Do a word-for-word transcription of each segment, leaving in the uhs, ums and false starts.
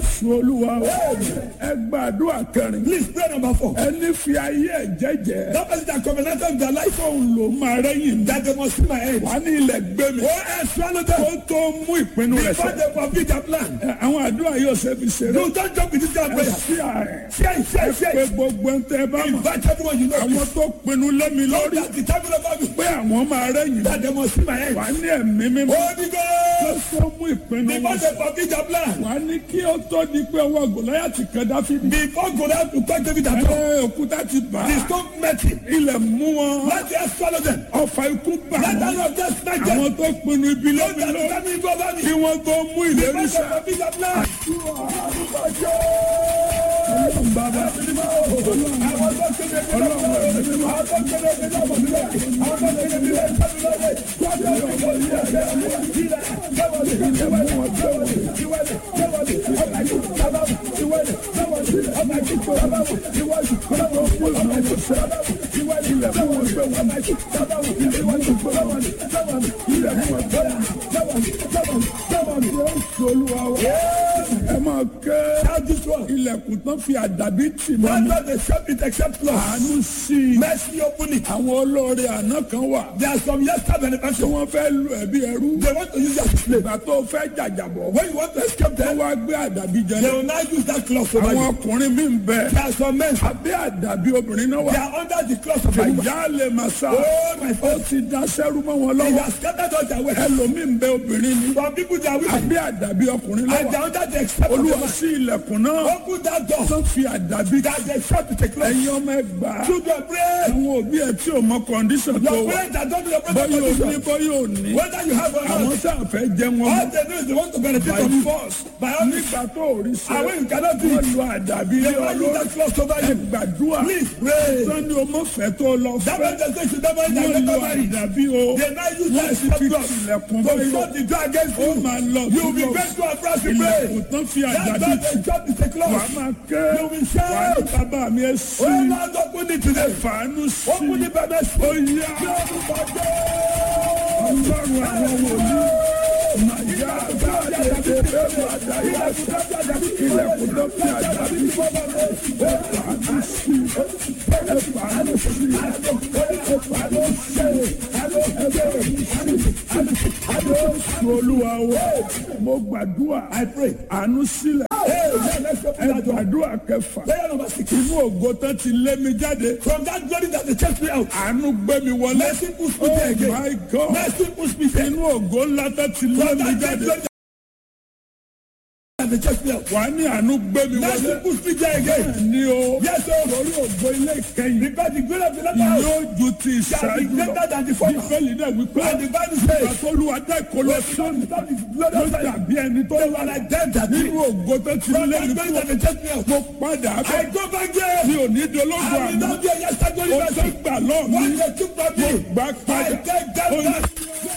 Jésù Olúwa wa. Ẹ gbàdúrà kẹrin. Please pray number four. Ẹni fi ayé ẹ̀ jẹ́jẹ́. That person that covenanted with their life. Fóun ló máa rẹ́yìn. That they must see my head. Wà á ní ilẹ̀ gbé mi. Oh, I swallow them. Ó tó mú ìpinnu rẹ̀ Before sẹ́. they forbid their plan. Àwọn àdúrà yóò ṣe fi ṣeré. You don't jump with this kind of prayer. Sí àárẹ̀. Share it, share it, share Pé it. gbogbo ń tẹ́ bá mọ̀. Invite everyone you know. Àwọn tó pinnu lẹ́mi lórí. That the time of me. Pé àwọn máa rẹ́yìn. That they must see my head. Wà á ní ẹ̀mí mímọ́. Holy Ó God. tó mú ìpinnu Before rẹ̀ they sẹ́. forbid their plan. Wà á ní kí ó tó di pé ọwọ́ Gòláyátì kan Dáfídì. Before Goliath to touch David at all. Ẹ òkúta ti bà The á. stone met him. Ilẹ̀ mú wọn. Let them swallow them. Ọfà ikú bà Let wọ́n. them not just snatch them. Àwọn tó pinnu ibi Don't lẹ́mi just lórí. tell me go over me. Kí wọ́n tó mú ìlérí Before they sẹ́. forbid their plan. Bàbá ẹ máa kẹ́ ilẹ̀kùn tán fi àdàbí tì mọ́ mi. Not the shop it except Lord. Àánú sí i. Mercy open it. Àwọn olóore àná kan wà. There are some yesterday Tí benefactors. wọ́n fẹ́ lu ẹ̀bí ẹrú. They want to use that slave. Ìgbà tó fẹ́ jàjàbọ̀. When you want to escape Wọ́n them, wá gbé àdàbí jẹ they náà. will now use that cloth over Àwọn you. ọkùnrin mi ń bẹ. There are some men. Abẹ́ àdàbí obìnrin náà They wà. are under the cloth of a woman. Àyà lè máa sá. Oh my Ó God. ti da sẹ́rú mọ́ wọn They lọ́wọ́. have scattered all their way. Ẹlòmíì ń bẹ obìnrin ni. Some people they are women. Abẹ́ àdàbí ọkùnrin And they lọ́wọ́. are under the except of a Olúwa man. sí ilẹ̀kùn náà. Open that door. Tán fi àdàbí. That they shop it a cloth. Ẹ̀yin ọmọ ẹgbàá. Children pray. Àwọn òbí ẹ̀ tí ò mọ kọ́ndíṣàn tó Your wà. parents that don't do your Bọ́yọ̀ brother ò ní condition. bọ́yọ̀ ò ní. Whether you have or Àwọn not. sáà fẹ́ jẹ wọn All mọ́. they know is they want to benefit By from you. force. By all means. Nígbà tó ò rí sẹ́. And when you cannot do Wọ́n it, lu àdàbí they lé will use ọlọ́run. that cloth over you. Gbàdúrà. Please pray. Sọ́ni o mọ̀ fẹ́ tó lọ That fẹ́. man just say should never Wọ́n never lu marry. àdàbí o. They now use that Wọ́n sì fi cloth tilẹ̀kùn to báyọ̀. shut the door against Ó you. máa lọ You will be túbọ̀. great to afraid to Ilẹ̀kùn pray. tán fi That's àdàbí why tì. they shut the Wà á cloth. máa ké. You will shout. Wà á ní bàbá mi ẹ sí. Oh Lord, open it today. Fàánú sí. Open it by mercy. Ó yá. Ọlọ́run àwọn wòlíì. Màyá àgbáyé ẹgbẹ́ bẹ́ẹ̀ àdáyé àṣà. Ilẹ̀kùn tán fi àdàbí tì. Ẹ fàánú sí. Ẹ fàánú sí. Ẹ fàánú sí. Olúwa wa, mo gbàdúrà. I pray. Àánú sílẹ̀. Hey, let's open Ẹ that door. gbàdúrà kẹfà. Prayer number six. Inú ògo tán ti lé mi jáde. From that glory that they chased me out. Àánú gbé mi wọlé. Mercy push me there Oh again. my God. Mercy push me there. Inú ògo ńlá tán ti lé From mi that great jáde. glory that they chased me out. Wà á ní àánú gbé mi Mercy wọlé. push me there again. Ní o. Yes, sir. Lórí ògo ilé ìkẹyìn. Because the glory of the latter house Yóò ju ti shall be ìṣáájú greater lọ. than the former. Bíbélì náà wípé. And the Bible says, Àtọ́lùwà dá ìkọlọ sọ́ọ̀nù. that is glory Ló of the dàbí ẹni tó They wà were like them that did. nínú ògo tó ti From lé that mi glory kúrò. that they chased me out. Mo padà I bẹ̀. go back there. Mi ò ní dológun I will àná. not be a yesterday glory Mo fẹ́ person. gbà lọ́ọ̀ mi. What they took from me, Gbà I padà. take them Ó ní back.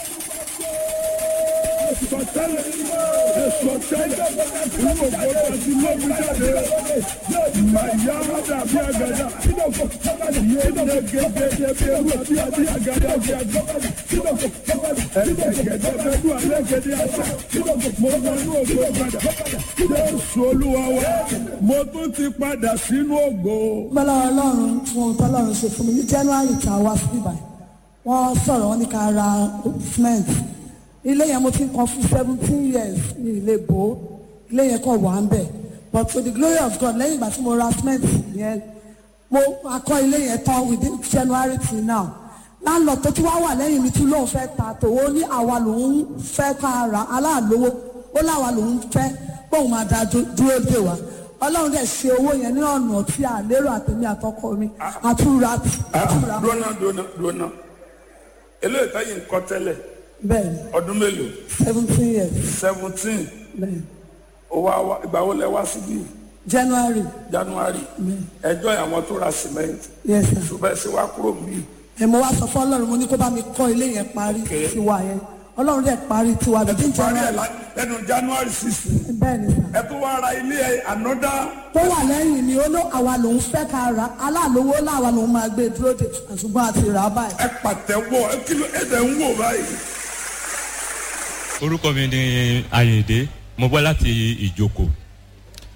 sọtẹ́lẹ̀. Sọtẹ́lẹ̀. Inú ògo tó ti lé mi jáde. Màyá dàbí àgàdà. Yéé gẹ́gẹ́ bí ewu àbí àbí àgàdà bí àgàdà. Ẹ̀gẹ̀gẹ̀dẹ̀ bẹ́ẹ̀ dùn alẹ́ gẹ̀dẹ̀ àṣà. Mo wọnú ògo padà. Jésù Olúwa wa. Mo tún ti padà sínú ògo. gbọ́dọ̀ ọlọ́run fún ohun tọ́lọ́run ṣe fún mi ní january tá a wá sí ibà wọ́n sọ̀rọ̀ wọn ní ká ra cement ilé yẹn mo ti ń kan fún seventeen years ní ilé bò ó ilé yẹn kàn wà ń bẹ̀ but to the glory of God lẹ́yìn ìgbà tí mo ra cement yẹn mo akọ́ ilé yẹn tán within january till now láńlọ tó tún wá wà lẹ́yìn mi tún lóun fẹ́ ta tòwó ní àwa lòun fẹ́ ká ra aláàlówó ó láwa lòun fẹ́ bóun máa da dúró dè wá ọlọ́run dẹ̀ ṣe owó yẹn ní ọ̀nà tí a lérò àtẹ̀mí àtọkọ mi àtúra àtúra. Dúnà dúnà dúnà. Eléyìí táyì ń kọ́ tẹ́lẹ̀. bẹ́ẹ̀ni Ọdún mélòó? seventeen years Seventeen. bẹ́ẹ̀ni Ó wá wá ìgbà wo lẹ wá síbí? january January. Ẹjọ́ àwọn tó ra cement. yes sir. Ṣùgbọ́n ẹ ṣe wá kúrò níbí. ẹ̀ mo wá sọ fún ọlọ́run mo ní kó bá mi kọ́ ilé yẹn parí tiwa yẹn ọlọ́run dẹ̀ parí tiwa bíi Parí ẹ̀ january lá- lẹ́nu January sixteen. bẹ́ẹ̀ni sir. Ẹ tún wá ra ilé ẹ̀ ànọ́dá. tó wà lẹ́yìn ni ó ló àwa lòun fẹ́ ká ra aláàlówó láwa lòun máa gbé dúró dè ṣùgbọ́n àti rà á báyìí. Ẹ pàtẹ́wọ́ ẹ kí ló ẹ dẹ̀ ń wò báyìí. Orúkọ mi ni Ayinde mo bọ́ láti Ìjòkò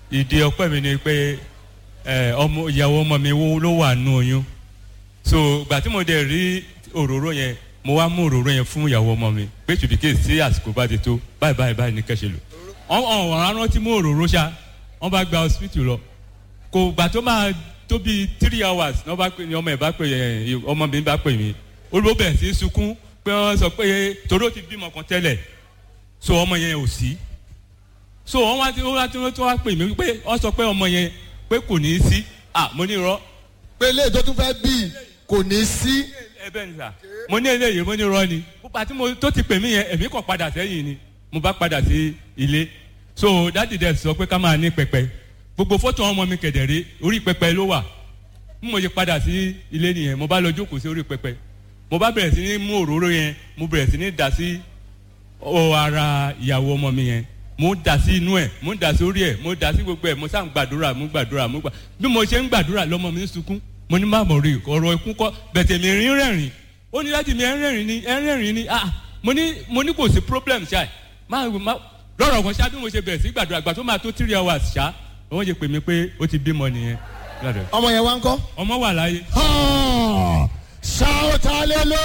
ìdí ọpẹ́ mi ni pé ọmọ ìyàwó ọmọ mi ló wà nù oyún so ìgbà tí mo dẹ̀ rí òróró yẹn mo wá mú òróró yẹn fún ìyàwó ọmọ mi pé ṣùbíkè sí àsìkò bá ti tó báyìí báyìí báyìí ní kẹ́sẹ̀ lò ọ̀hún ọ̀hún rántí mú òróró ṣá wọ́n bá gba hospital lọ kò gbà tó máa tó bíi three hours ní ọmọ ẹ̀ bá pè ọmọ mi bá pè mí olùbó bẹ̀rẹ̀ sí sunkún pé wọ́n sọ pé torí ó ti bímọ kan tẹ́lẹ̀ so ọmọ yẹn ò sí so wọ́n wá tí wọ́n tó wá pè mí pé wọ́n sọ pé ọmọ yẹn pé kò ní í sí ah mo ní irọ́. pé ilé tó tún fẹ́ bí kò ní í sí. ẹ bẹ́ẹ̀ ni sà mo ní eléyìí mo ní irọ́ ni púpà tí mo tó ti pè mí yẹn èmi kàn padà sẹ́yìn ni mo bá padà sí ilé so dáàdì dẹ̀ sọ pé ká máa ní pẹpẹ gbogbo fọ́tò ọmọ mi kẹ̀dẹ̀rẹ́ orí pẹpẹ ló wà mo ṣe padà sí ilé nìyẹn mo bá lọ jókòó sí orí pẹpẹ mo bá bẹ̀rẹ̀ sí ní mú òróró yẹn mo bẹ̀rẹ̀ sí ní dà sí ara ìyàwó ọmọ mi yẹn mo dà sí inú ẹ̀ mo dà sí orí ẹ̀ mo dà sí gbogbo ẹ̀ mo sá ń gbàdúrà mo gbàdúrà mo gbà bí mo ṣe ń gbàdúrà lọ́mọ mi ń sunkún mo ní má mọ̀ rí ọ̀rọ̀ ikú kọ́ bẹ̀tẹ̀ mi rí rẹ̀rìn ó ní láti mi ẹ̀ ń rẹ̀rìn ni ẹ̀ ń rẹ̀rìn ni ah mo ní mo ní kò sí problem ṣáà má má lọ́rọ̀ kan ṣá bí mo ṣe bẹ̀rẹ̀ sí gbàdúrà gbà tó máa tó three hours ṣá wọ́n ṣe pè mí pé ó ti bímọ nìyẹn. ọmọ yẹn wá ń kọ́. ọmọ wà láyé. shout hallelujah.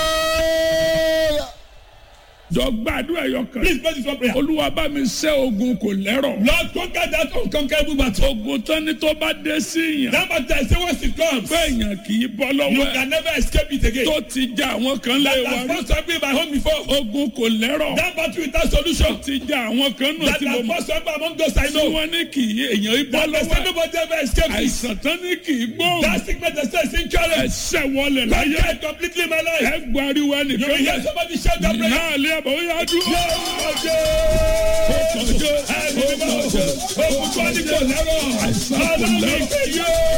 jọ gbàdúrà ẹyọ kan. please pray this one prayer. olúwa bá mi ṣẹ́ ogun kò lẹ́rọ̀. Lord conquer that unconquerable battle. ogun tán ni tó bá dé sí yàn. that battle I say once it comes. bẹ́ẹ̀ yàn kì í bọ́ lọ́wọ́ ẹ̀. you can never escape it again. tó ti já àwọn kan lé wa that has first happened in my home before. ogun kò lẹ́rọ̀. that battle without solution. tó ti já àwọn kan náà that tí mo has mọ̀. first happened among those I know. tí wọ́n ní kì í èèyàn í bọ́ that lọ́wọ́ person ẹ̀. nobody ever escape it. àìsàn tán ní kì í gbóhùn. that sickness they say is incurable. ẹsẹ̀ wọlé láyé. conquer it completely in my life. ẹ gbariwo you will ẹnìkan hear somebody shout that prayer. náà lé àbọ̀ ó yá dúró. ọjọ́ ọjọ́ ẹni bí wọ́n ṣe òkùnkùn àdìgbò lẹ́rọ̀ ọlọ́run ìgbẹ́ yóò.